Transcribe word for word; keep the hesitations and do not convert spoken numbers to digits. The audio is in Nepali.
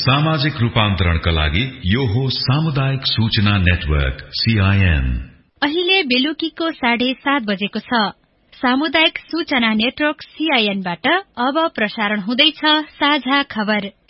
सामाजिक रूपान्तरणका लागि यो हो सामुदायिक सूचना नेटवर्क सीआईएन। अहिले बेलुकीको साढे सात बजेको छ। सामुदायिक सूचना नेटवर्क सीआईएनबाट अब प्रसारण हुँदैछ साझा खबर।